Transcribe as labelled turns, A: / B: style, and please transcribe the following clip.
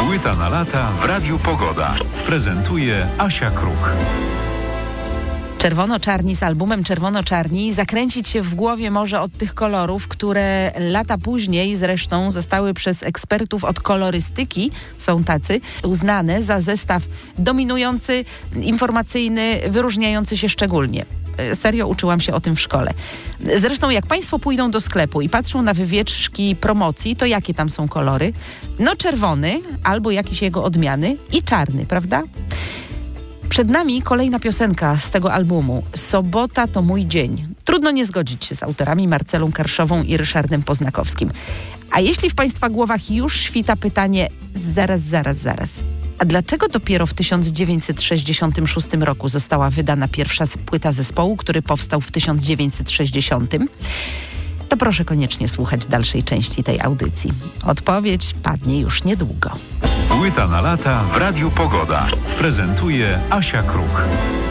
A: Płyta na lata w Radiu Pogoda. Prezentuje Asia Kruk.
B: Czerwono-czarni z albumem Czerwono-czarni zakręcić się w głowie może od tych kolorów, które lata później zresztą zostały przez ekspertów od kolorystyki, są tacy, uznane za zestaw dominujący, informacyjny, wyróżniający się szczególnie. Serio uczyłam się o tym w szkole. Zresztą jak Państwo pójdą do sklepu i patrzą na wywieczki promocji, to jakie tam są kolory? No czerwony albo jakieś jego odmiany i czarny, prawda? Przed nami kolejna piosenka z tego albumu. Sobota to mój dzień. Trudno nie zgodzić się z autorami Marcelą Karszową i Ryszardem Poznakowskim. A jeśli w Państwa głowach już świta pytanie zaraz. A dlaczego dopiero w 1966 roku została wydana pierwsza płyta zespołu, który powstał w 1960? To proszę koniecznie słuchać dalszej części tej audycji. Odpowiedź padnie już niedługo.
A: Płyta na lata w Radiu Pogoda. Prezentuje Asia Kruk.